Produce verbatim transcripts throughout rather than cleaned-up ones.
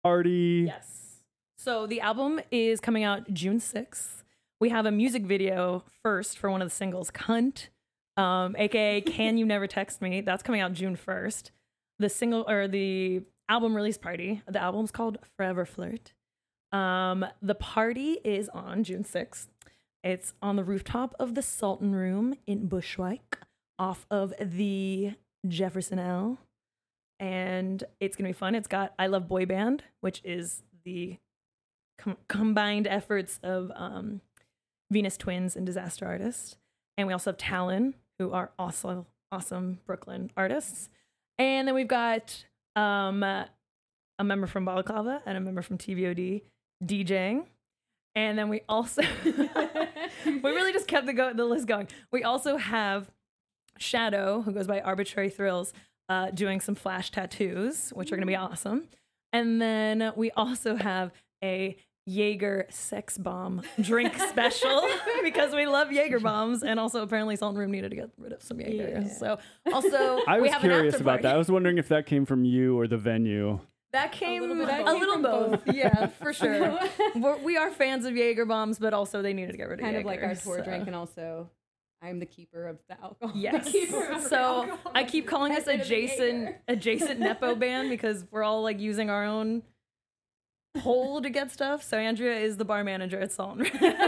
Party. Yes. So the album is coming out June sixth. We have a music video first for one of the singles, Cunt, um, aka Can You Never Text Me. That's coming out June first. The single or the album release party, the album's called Forever Flirt. Um, the party is on June sixth. It's on the rooftop of the Sultan Room in Bushwick off of the Jefferson L. And it's going to be fun. It's got I Love Boy Band, which is the com- combined efforts of um, Venus Twins and Disaster Artist. And we also have Talon, who are also awesome Brooklyn artists. And then we've got um, a member from Balaclava and a member from T V O D DJing. And then we also, we really just kept the, go- the list going. We also have Shadow, who goes by Arbitrary Thrills, Uh, doing some flash tattoos, which are going to be awesome. And then we also have a Jaeger sex bomb drink special because we love Jaeger bombs. And also apparently Sultan Room needed to get rid of some Jaeger. Yeah. So also I we was have curious an after about party. that. I was wondering if that came from you or the venue. That came A little bit a of both. little Came from both. both. Yeah, for sure. We're, we are fans of Jaeger bombs, but also they needed to get rid of Kind Jaeger. of like our tour so. drink, and also I'm the keeper of the alcohol. Yes. The keeper of the So alcohol. I keep calling us Get rid of the adjacent Jaeger. adjacent Nepo band because we're all like using our own hole to get stuff. So Andrea is the bar manager at Sultan.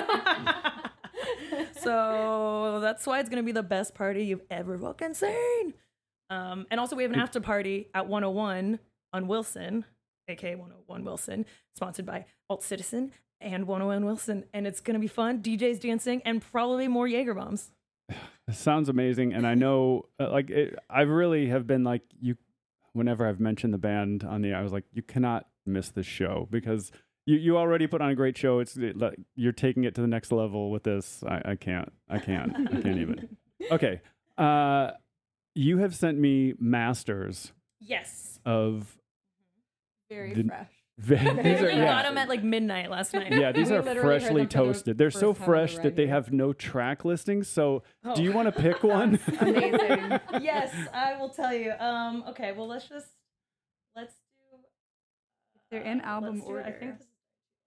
So that's why it's gonna be the best party you've ever fucking seen. Um, and also we have an after party at one oh one on Wilson, aka one oh one Wilson, sponsored by Alt Citizen and one oh one Wilson, and it's gonna be fun. D Js dancing and probably more Jaeger bombs. It sounds amazing, and I know, uh, like, it, I really have been like you. Whenever I've mentioned the band on the, I was like, you cannot miss this show because you, you already put on a great show. It's it, like, you're taking it to the next level with this. I, I can't, I can't, I can't even. Okay, uh, you have sent me masters Yes. of Very the- fresh. ve- these are We yeah. got them at like midnight last night. Yeah, these We are literally heard freshly them for the toasted. They're so first time fresh ever that they right have no track listings. So, Oh. do you want to pick one? Amazing. Yes, I will tell you. Um, okay, well let's just let's do. They're in album let's do- I order. think this is,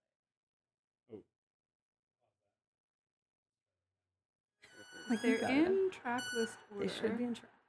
Like they're got in track list order. they should be in track.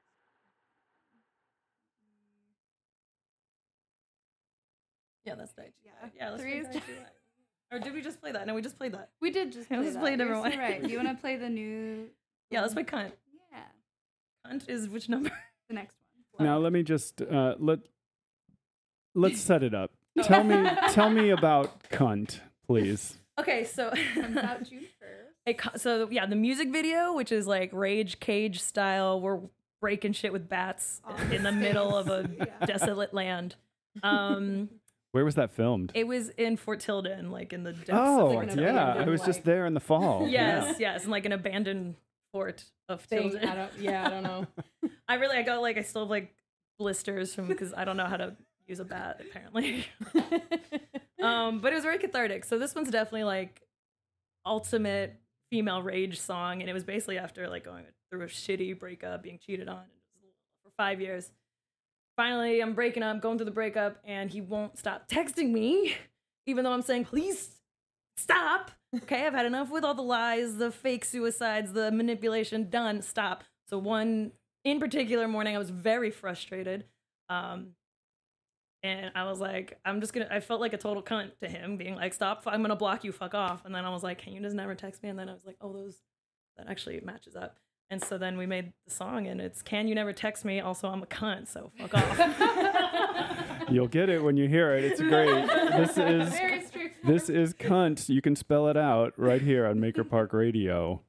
Yeah, that's Daichi. Yeah. Yeah, let's Three play is- Daichi. Or did we just play that? No, we just played that. We did just Yeah, play let's that. play a You're different so one. right. Do you want to play the new? Yeah, let's play Cunt. Yeah, Cunt is which number? the next one. Now let me just uh, let let's set it up. Tell me tell me about Cunt, please. Okay, so Comes out June first. It, co- so yeah, the music video, which is like Rage Cage style, we're breaking shit with bats Oh, in the middle of a yeah. desolate land. Um, Where was that filmed? it was in Fort Tilden, like in the depths Oh, of like Fort an Tilden. yeah. I abandoned, was just like- there in the fall. Yes, yes, in like an abandoned fort of Thing. Tilden. I don't. Yeah, I don't know. I really, I got like, I still have like blisters from because I don't know how to use a bat apparently. um, but it was very cathartic. So this one's definitely like ultimate female rage song, and it was basically after like going through a shitty breakup, being cheated on for five years. Finally, I'm breaking up, going through the breakup, and he won't stop texting me, even though I'm saying, please stop. Okay, I've had enough with all the lies, the fake suicides, the manipulation. Done. Stop. So one in particular morning, I was very frustrated. Um, and I was like, I'm just gonna, I felt like a total cunt to him, being like, stop, I'm gonna block you, fuck off. And then I was like, can you just never text me? And then I was like, oh, those, that actually matches up. And so then we made the song, and it's Can You Never Text Me? Also, I'm a cunt, so fuck off. You'll get it when you hear it. It's great. This is Very straightforward. this is Cunt. You can spell it out right here on Maker Park Radio.